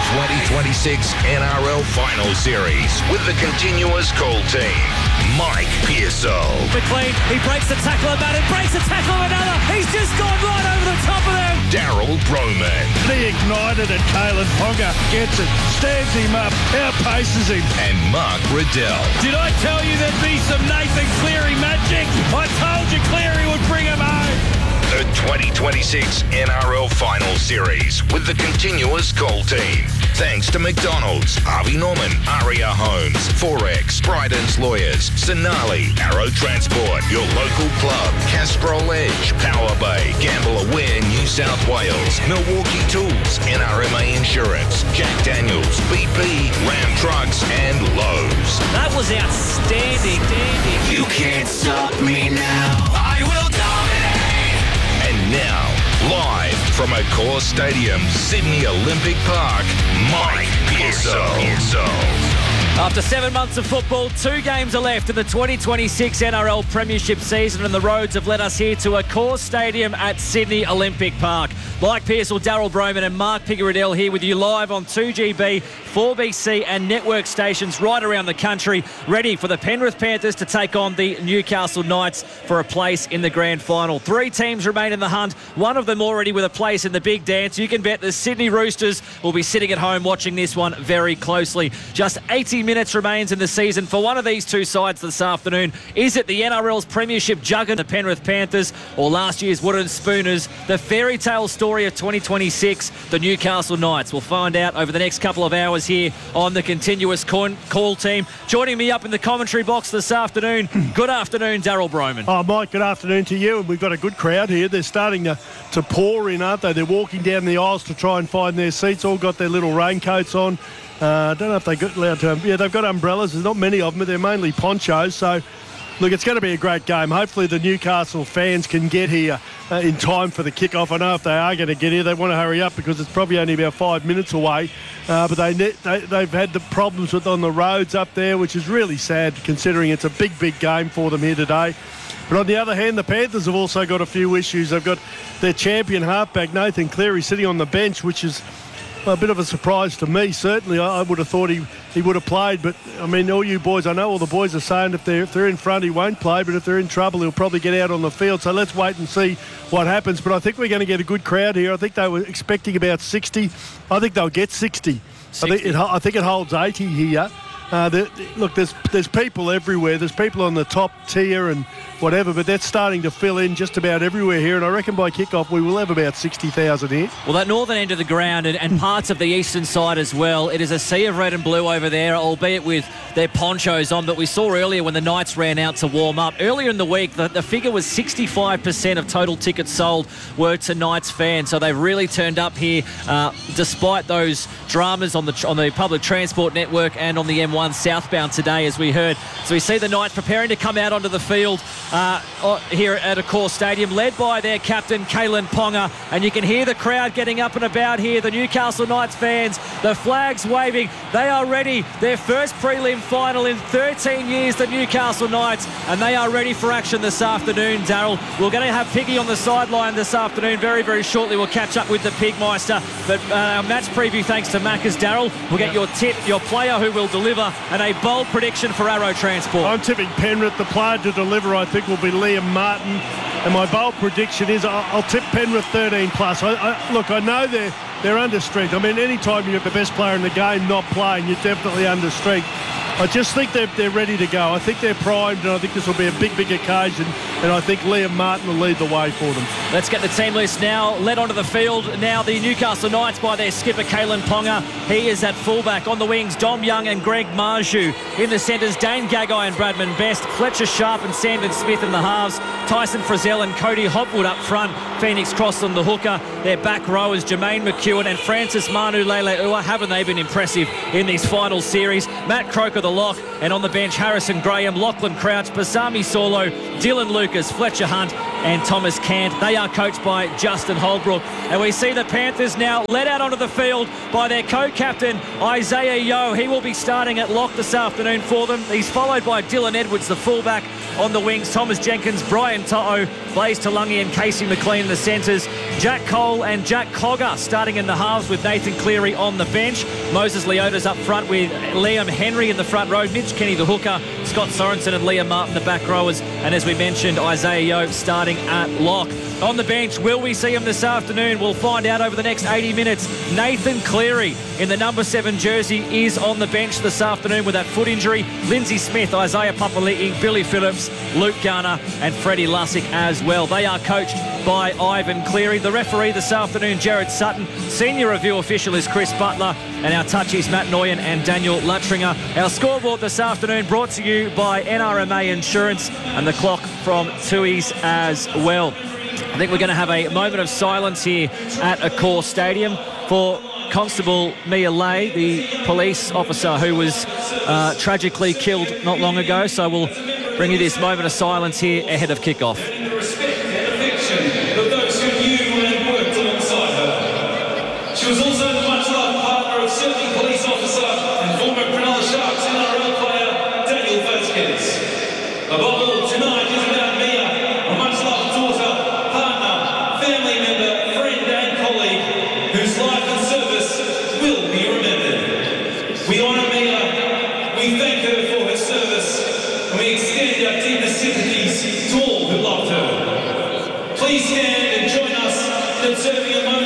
2026 NRL Final Series with the continuous call team. Mike Pearsall. McLean, he breaks the tackle of Madden, breaks the tackle of another. He's just gone right over the top of them. Daryl Broman. He ignited it. Kalen Ponga gets it, stands him up, outpaces him. And Mark Riddell. Did I tell you there'd be some Nathan Cleary magic? I told you Cleary would bring him home. The 2026 NRL Final Series with the continuous call team. Thanks to McDonald's, Harvey Norman, Aria Homes, Forex, Bryden's Lawyers, Sonali, Arrow Transport, your local club, Castrol Edge, Power Bay, Gamble Aware New South Wales, Milwaukee Tools, NRMA Insurance, Jack Daniels, BP, Ram Trucks and Lowe's. That was outstanding. You can't stop me now. I will dominate. And now, live from Accor Stadium, Sydney Olympic Park, Mike Pearsall. After 7 months of football, 2 games are left in the 2026 NRL Premiership season, and the roads have led us here to Accor Stadium at Sydney Olympic Park. Mike Pearsall, Daryl Broman and Mark Pickeriddell here with you live on 2GB, 4BC and network stations right around the country, ready for the Penrith Panthers to take on the Newcastle Knights for a place in the grand final. 3 teams remain in the hunt, one of them already with a place in the big dance. You can bet the Sydney Roosters will be sitting at home watching this one very closely. Just 80 minutes remains in the season for one of these two sides this afternoon. Is it the NRL's Premiership juggernaut, the Penrith Panthers, or last year's Wooden Spooners, the fairy tale story of 2026, the Newcastle Knights? We'll find out over the next couple of hours here on the continuous call team. Joining me up in the commentary box this afternoon, good afternoon, Daryl Broman. Oh, Mike, good afternoon to you. And we've got a good crowd here. They're starting to pour in, aren't they? They're walking down the aisles to try and find their seats, all got their little raincoats on. I don't know if they got allowed to. Yeah, they've got umbrellas. There's not many of them, but they're mainly ponchos. So, look, it's going to be a great game. Hopefully the Newcastle fans can get here in time for the kickoff. I know if they are going to get here, they want to hurry up because it's probably only about 5 minutes away. But they've had the problems on the roads up there, which is really sad considering it's a big game for them here today. But on the other hand, the Panthers have also got a few issues. They've got their champion halfback, Nathan Cleary, sitting on the bench, which is a bit of a surprise to me. Certainly, I would have thought he would have played. But, I mean, all you boys, I know all the boys are saying if they're in front, he won't play. But if they're in trouble, he'll probably get out on the field. So let's wait and see what happens. But I think we're going to get a good crowd here. I think they were expecting about 60. I think they'll get 60. I think it holds 80 here. Look, there's people everywhere. There's people on the top tier and whatever, but that's starting to fill in just about everywhere here. And I reckon by kickoff we will have about 60,000 here. Well, that northern end of the ground and parts of the eastern side as well, it is a sea of red and blue over there, albeit with their ponchos on. But we saw earlier when the Knights ran out to warm up, earlier in the week, the figure was 65% of total tickets sold were to Knights fans. So they've really turned up here despite those dramas on the public transport network and on the M1 southbound today, as we heard. So we see the Knights preparing to come out onto the field here at Accor Stadium, led by their captain, Kalen Ponga. And you can hear the crowd getting up and about here, the Newcastle Knights fans, the flags waving. They are ready. Their first prelim final in 13 years, the Newcastle Knights, and they are ready for action this afternoon, Daryl. We're going to have Piggy on the sideline this afternoon. Very, very shortly we'll catch up with the Pigmeister. But our match preview, thanks to Macca's, Daryl. We'll get your tip, your player who will deliver, and a bold prediction for Arrow Transport. I'm tipping Penrith. The player to deliver, I think, will be Liam Martin. And my bold prediction is I'll tip Penrith 13+. Look, I know they're under strength. I mean, any time you have the best player in the game not playing, you're definitely under strength. I just think they're ready to go. I think they're primed, and I think this will be a big occasion, and I think Liam Martin will lead the way for them. Let's get the team list now. Led onto the field now, the Newcastle Knights by their skipper, Kalen Ponga. He is at fullback. On the wings, Dom Young and Greg Marju. In the centres, Dane Gagai and Bradman Best. Fletcher Sharp and Sandon Smith in the halves. Tyson Frizzell and Cody Hopwood up front. Phoenix Cross on the hooker. Their back rowers, Jermaine McEwen and Francis Manu Leilua. Haven't they been impressive in these final series? Matt Croker, the lock, and on the bench, Harrison Graham, Lachlan Crouch, Basami Solo, Dylan Lucas, Fletcher Hunt and Thomas Cant. They are coached by Justin Holbrook. And we see the Panthers now led out onto the field by their co-captain, Isaiah Yeo. He will be starting at lock this afternoon for them. He's followed by Dylan Edwards, the fullback. On the wings, Thomas Jenkins, Brian To'o, Blaze Talungi and Casey McLean in the centres. Jack Cole and Jack Cogger starting in the halves with Nathan Cleary on the bench. Moses Leota's up front with Liam Henry in the front row. Mitch Kenny the hooker. Scott Sorensen and Liam Martin the back rowers. And as we mentioned, Isaiah Yeo starting at lock. On the bench, will we see him this afternoon? We'll find out over the next 80 minutes. Nathan Cleary in the number 7 jersey is on the bench this afternoon with that foot injury. Lindsay Smith, Isaiah Papali'i, Billy Phillips, Luke Garner and Freddie Lussick as well. They are coached by Ivan Cleary. The referee this afternoon, Jared Sutton. Senior review official is Chris Butler. And our touchies, Matt Noyen and Daniel Luttringer. Our scoreboard this afternoon brought to you by NRMA Insurance and the clock from Tui's as well. I think we're going to have a moment of silence here at Accor Stadium for Constable Mia Lay, the police officer who was tragically killed not long ago. So we'll bring you this moment of silence here ahead of kickoff. The respect and affection of those who knew and worked alongside her. She was also the much-loved partner of serving police officer and former Cronulla Sharks NRL player Daniel Vasquez. Above all, tonight is about Mia, a much-loved daughter, partner, family member, friend and colleague whose life and service will be remembered. We honour Mia, we thank her for her service, and we extend our deepest sympathies to all who loved her. Please stand and join us in observing a moment